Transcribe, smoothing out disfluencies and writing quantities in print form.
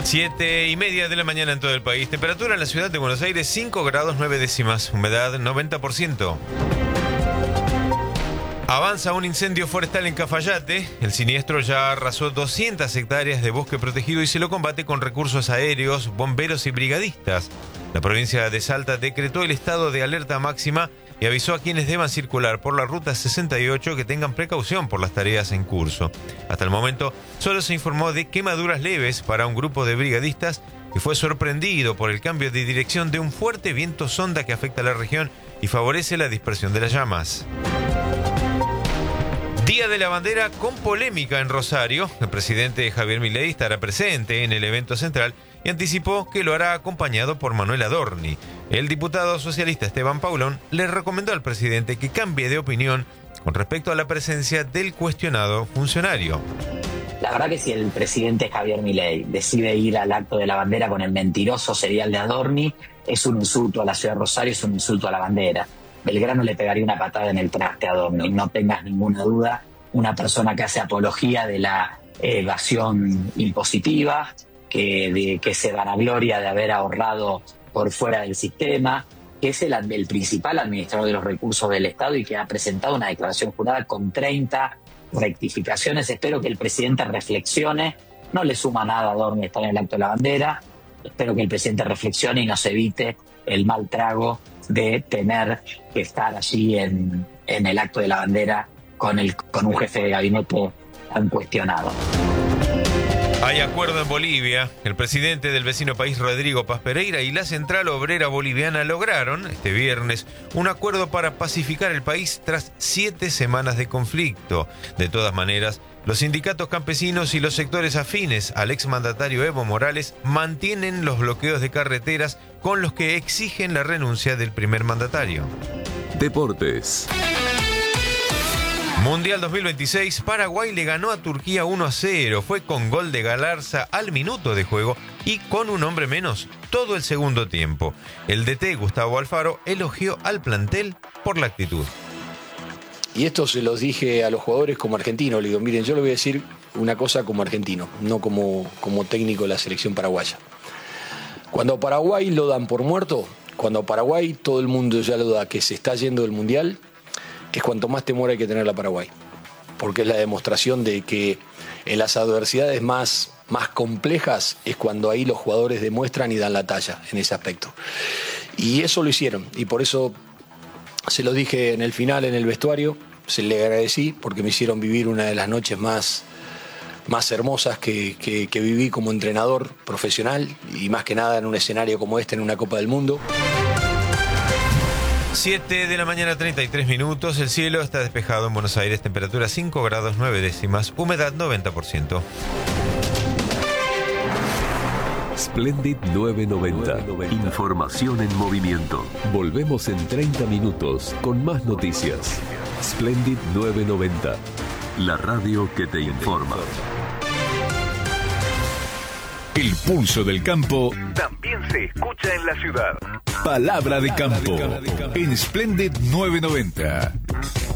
7:30 de la mañana en todo el país. Temperatura en la ciudad de Buenos Aires, 5 grados 9 décimas. Humedad 90%. Avanza un incendio forestal en Cafayate. El siniestro ya arrasó 200 hectáreas de bosque protegido y se lo combate con recursos aéreos, bomberos y brigadistas. La provincia de Salta decretó el estado de alerta máxima y avisó a quienes deban circular por la ruta 68 que tengan precaución por las tareas en curso. Hasta el momento, solo se informó de quemaduras leves para un grupo de brigadistas que fue sorprendido por el cambio de dirección de un fuerte viento sonda que afecta a la región y favorece la dispersión de las llamas. Día de la Bandera con polémica en Rosario. El presidente Javier Milei estará presente en el evento central y anticipó que lo hará acompañado por Manuel Adorni. El diputado socialista Esteban Paulón le recomendó al presidente que cambie de opinión con respecto a la presencia del cuestionado funcionario. La verdad que si el presidente Javier Milei decide ir al acto de la bandera con el mentiroso serial de Adorni, es un insulto a la ciudad de Rosario, es un insulto a la bandera. Belgrano le pegaría una patada en el traste a Adorni, no tengas ninguna duda. Una persona que hace apología de la evasión impositiva, que se vanagloria de haber ahorrado por fuera del sistema, que es el principal administrador de los recursos del Estado y que ha presentado una declaración jurada con 30 rectificaciones. Espero que el presidente reflexione. No le suma nada a Adorni estar en el acto de la bandera. Espero que el presidente reflexione y nos evite el mal trago de tener que estar allí en el acto de la bandera con un jefe de gabinete tan cuestionado. Hay acuerdo en Bolivia. El presidente del vecino país, Rodrigo Paz Pereira, y la Central Obrera Boliviana lograron este viernes un acuerdo para pacificar el país tras 7 semanas de conflicto. De todas maneras, los sindicatos campesinos y los sectores afines al exmandatario Evo Morales mantienen los bloqueos de carreteras con los que exigen la renuncia del primer mandatario. Deportes. Mundial 2026, Paraguay le ganó a Turquía 1-0. Fue con gol de Galarza al minuto de juego y con un hombre menos todo el segundo tiempo. El DT Gustavo Alfaro elogió al plantel por la actitud. Y esto se los dije a los jugadores como argentino. Le digo, miren, yo le voy a decir una cosa como argentino, no como técnico de la selección paraguaya. Cuando a Paraguay lo dan por muerto, cuando a Paraguay todo el mundo ya lo da que se está yendo del Mundial, es cuanto más temor hay que tener a Paraguay. Porque es la demostración de que en las adversidades más complejas es cuando ahí los jugadores demuestran y dan la talla en ese aspecto. Y eso lo hicieron. Y por eso se lo dije en el final, en el vestuario, se le agradecí porque me hicieron vivir una de las noches más hermosas que viví como entrenador profesional y más que nada en un escenario como este, en una Copa del Mundo. 7 de la mañana, 33 minutos. El cielo está despejado en Buenos Aires. Temperatura 5 grados 9 décimas. Humedad 90%. Splendid 990. Información en movimiento. Volvemos en 30 minutos con más noticias. Splendid 990. La radio que te informa. El pulso del campo también se escucha en la ciudad. Palabra de campo en Splendid 990.